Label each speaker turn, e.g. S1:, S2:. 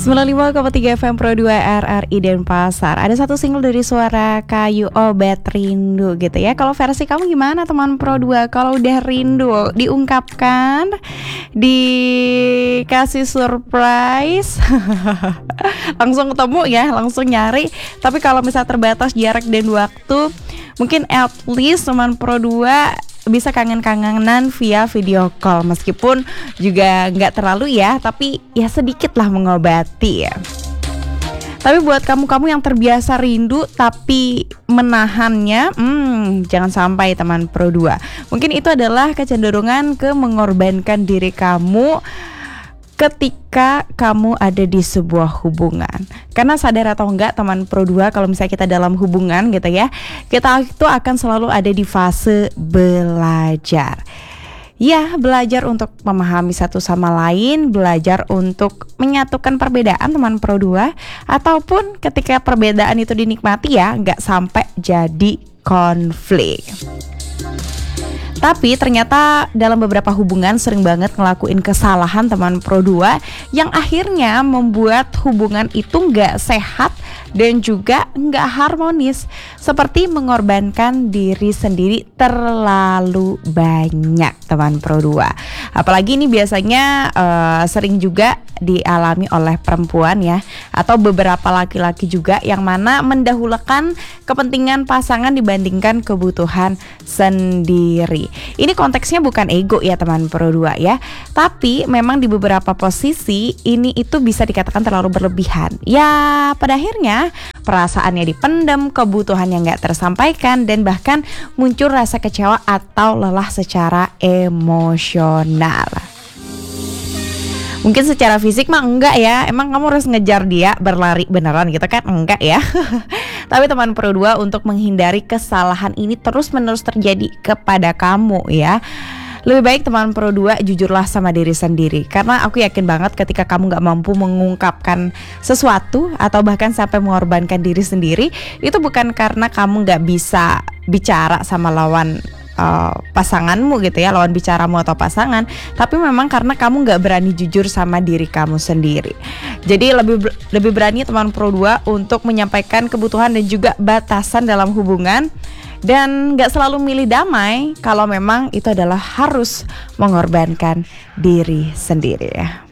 S1: 95,3 FM Pro 2 RRI Denpasar. Ada satu single dari Suara Kayu, Obat Rindu gitu ya. Kalau versi kamu gimana teman Pro 2? Kalau udah rindu diungkapkan, dikasih surprise langsung ketemu ya, langsung nyari. Tapi kalau misalnya terbatas jarak dan waktu, mungkin at least teman Pro 2 bisa kangen-kangenan via video call. Meskipun juga nggak terlalu ya, tapi ya sedikit lah mengobati ya. Tapi buat kamu-kamu yang terbiasa rindu tapi menahannya, jangan sampai teman Pro 2. Mungkin itu adalah kecenderungan ke mengorbankan diri kamu ketika kamu ada di sebuah hubungan. Karena sadar atau enggak teman Pro 2, kalau misalnya kita dalam hubungan gitu ya, kita itu akan selalu ada di fase belajar. Ya, belajar untuk memahami satu sama lain, belajar untuk menyatukan perbedaan teman Pro 2, ataupun ketika perbedaan itu dinikmati ya, nggak sampai jadi konflik. Tapi ternyata dalam beberapa hubungan sering banget ngelakuin kesalahan teman Pro 2 yang akhirnya membuat hubungan itu nggak sehat dan juga nggak harmonis. Seperti mengorbankan diri sendiri terlalu banyak teman Pro 2. Apalagi ini biasanya sering juga dialami oleh perempuan ya, atau beberapa laki-laki juga yang mana mendahulukan kepentingan pasangan dibandingkan kebutuhan sendiri. Ini konteksnya bukan ego ya teman Pro 2 ya, tapi memang di beberapa posisi ini itu bisa dikatakan terlalu berlebihan. Ya pada akhirnya perasaannya dipendam, kebutuhannya nggak tersampaikan, dan bahkan muncul rasa kecewa atau lelah secara emosional. Mungkin secara fisik mah enggak ya, emang kamu harus ngejar dia berlari beneran gitu kan, enggak ya. Tapi teman Pro 2, untuk menghindari kesalahan ini terus-menerus terjadi kepada kamu ya, lebih baik teman Pro 2 jujurlah sama diri sendiri. Karena aku yakin banget ketika kamu gak mampu mengungkapkan sesuatu atau bahkan sampai mengorbankan diri sendiri, itu bukan karena kamu gak bisa bicara sama lawan pasanganmu gitu ya, lawan bicaramu atau pasangan, tapi memang karena kamu gak berani jujur sama diri kamu sendiri. Jadi lebih berani teman Pro 2 untuk menyampaikan kebutuhan dan juga batasan dalam hubungan, dan gak selalu milih damai kalau memang itu adalah harus mengorbankan diri sendiri ya.